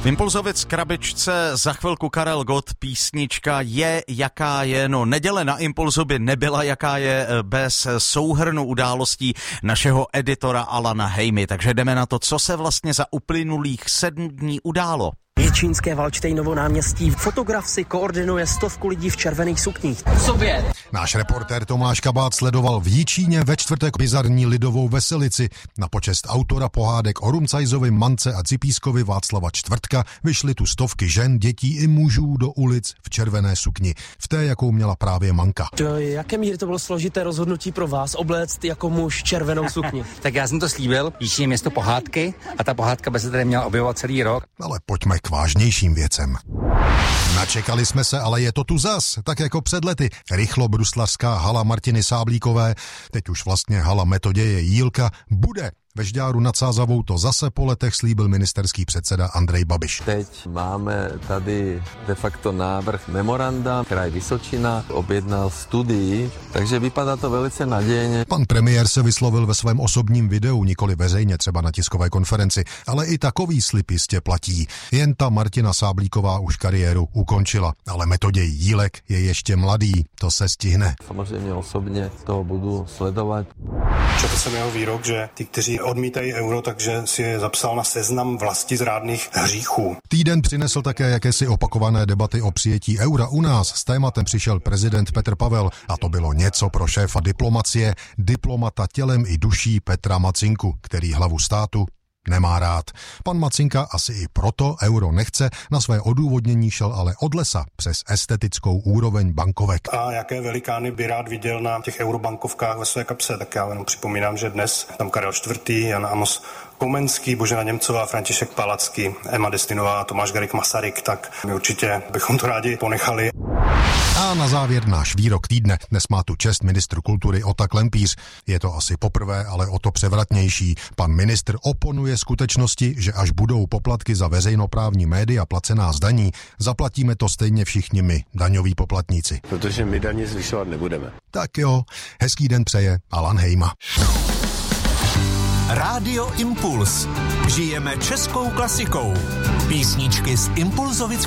Impulzovic krabičce, za chvilku Karel Gott, písnička Je jaká je, no neděle na Impulzu by nebyla jaká je bez souhrnu událostí našeho editora Alana Hejmy, takže jdeme na to, co se vlastně za uplynulých 7 dní událo. Čínské Valdštejnovo náměstí. Fotograf si koordinuje 100 lidí v červených sukních. Náš reportér Tomáš Kabát sledoval v Jičíně ve čtvrtek bizarní lidovou veselici. Na počest autora pohádek o Rumcajzovi, Mance a Cipískovi Václava Čtvrtka vyšly tu stovky žen, dětí i mužů do ulic v červené sukni. V té, jakou měla právě Manka. Do jaké míry to bylo složité rozhodnutí pro vás obléct jako muž červenou sukni? Tak já jsem to slíbil, Jičín je město pohádky a ta pohádka by se tady měla objevovat celý rok. Ale pojďme k vážnějším věcem. Načekali jsme se, ale je to tu zas, tak jako před lety. Rychlo bruslařská hala Martiny Sáblíkové, teď už vlastně hala Metoděje Jílka, bude. Ve Žďáru nad Sázavou to zase po letech slíbil ministerský předseda Andrej Babiš. Teď máme tady de facto návrh memoranda, kraj Vysočina objednal studii, takže vypadá to velice nadějně. Pan premiér se vyslovil ve svém osobním videu, nikoli veřejně, třeba na tiskové konferenci, ale i takový slib jistě platí. Jen ta Martina Sáblíková už kariéru ukončila, ale Metoděj Jílek je ještě mladý, to se stihne. Samozřejmě osobně toho budu sledovat. Četl jsem jeho výrok, že ti, kteří odmítají euro, takže si je zapsal na seznam vlastizrádných hříchů. Týden přinesl také jakési opakované debaty o přijetí eura u nás. S tématem přišel prezident Petr Pavel a to bylo něco pro šéfa diplomacie, diplomata tělem i duší Petra Macinku, který hlavu státu nemá rád. Pan Macinka asi i proto euro nechce, na své odůvodnění šel ale od lesa přes estetickou úroveň bankovek. A jaké velikány by rád viděl na těch eurobankovkách ve své kapse, tak já jenom připomínám, že dnes tam Karel IV., Jan Amos Komenský, Božena Němcová, František Palacký, Emma Destinová, Tomáš Garrigue Masaryk, tak my určitě bychom to rádi ponechali. A na závěr náš výrok týdne. Dnes má tu čest ministr kultury Ota Klempíř. Je to asi poprvé, ale o to převratnější. Pan ministr oponuje skutečnosti, že až budou poplatky za veřejnoprávní média placená z daní, zaplatíme to stejně všichni my, daňoví poplatníci. Protože my daně zvyšovat nebudeme. Tak jo, hezký den přeje Alan Hejma. Rádio Impuls. Žijeme českou klasikou. Písničky z Impulzovic